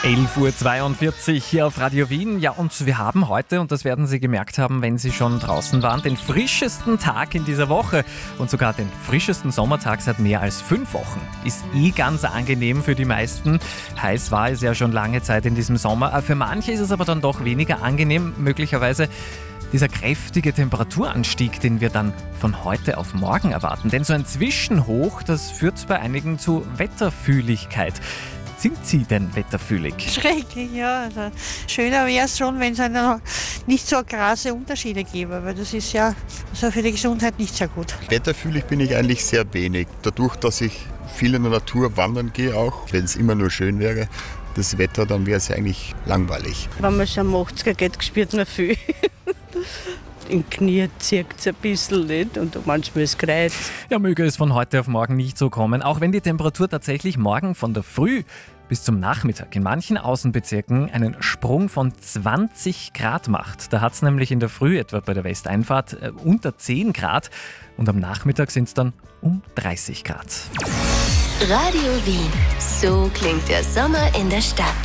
11.42 Uhr hier auf Radio Wien. Ja, und wir haben heute, und das werden Sie gemerkt haben, wenn Sie schon draußen waren, den frischesten Tag in dieser Woche und sogar den frischesten Sommertag seit mehr als 5 Wochen. Ist ganz angenehm für die meisten. Heiß war es ja schon lange Zeit in diesem Sommer. Für manche ist es aber dann doch weniger angenehm, möglicherweise dieser kräftige Temperaturanstieg, den wir dann von heute auf morgen erwarten. Denn so ein Zwischenhoch, das führt bei einigen zu Wetterfühligkeit. Sind Sie denn wetterfühlig? Schrecklich, ja. Also schöner wäre es schon, wenn es dann nicht so krasse Unterschiede gäbe, weil das ist ja also für die Gesundheit nicht sehr gut. Wetterfühlig bin ich eigentlich sehr wenig. Dadurch, dass ich viel in der Natur wandern gehe, auch wenn es immer nur schön wäre, das Wetter, dann wäre es ja eigentlich langweilig. Wenn man schon am 80er geht, spürt man viel. Im Knie zirkt es ein bisschen nicht und manchmal ist es kreuz. Ja, möge es von heute auf morgen nicht so kommen, auch wenn die Temperatur tatsächlich morgen von der Früh bis zum Nachmittag in manchen Außenbezirken einen Sprung von 20 Grad macht. Da hat es nämlich in der Früh etwa bei der Westeinfahrt unter 10 Grad und am Nachmittag sind es dann um 30 Grad. Radio Wien, so klingt der Sommer in der Stadt.